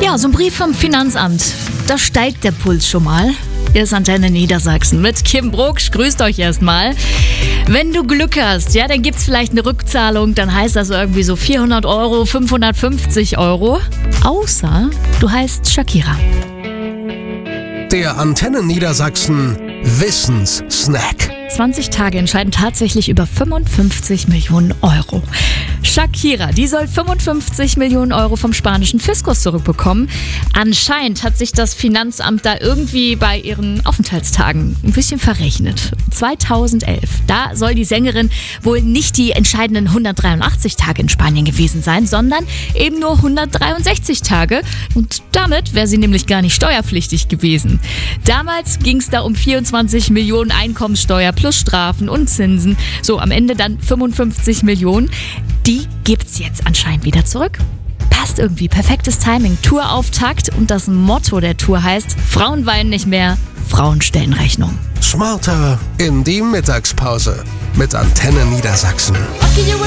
Ja, so ein Brief vom Finanzamt. Da steigt der Puls schon mal. Hier ist Antenne Niedersachsen mit Kim Brucksch. Grüßt euch erstmal. Wenn du Glück hast, ja, dann gibt's vielleicht eine Rückzahlung. Dann heißt das irgendwie so 400 Euro, 550 Euro. Außer du heißt Shakira. Der Antenne Niedersachsen Wissenssnack. 20 Tage entscheiden tatsächlich über 55 Millionen Euro. Shakira, die soll 55 Millionen Euro vom spanischen Fiskus zurückbekommen. Anscheinend hat sich das Finanzamt da irgendwie bei ihren Aufenthaltstagen ein bisschen verrechnet. 2011, da soll die Sängerin wohl nicht die entscheidenden 183 Tage in Spanien gewesen sein, sondern eben nur 163 Tage. Und damit wäre sie nämlich gar nicht steuerpflichtig gewesen. Damals ging es da um 24 Millionen Einkommenssteuer plus Strafen und Zinsen. So, am Ende dann 55 Millionen. Die gibt's jetzt anscheinend wieder zurück. Passt irgendwie, perfektes Timing, Tourauftakt und das Motto der Tour heißt: Frauen weinen nicht mehr, Frauen stellen Rechnung. Smarter in die Mittagspause mit Antenne Niedersachsen.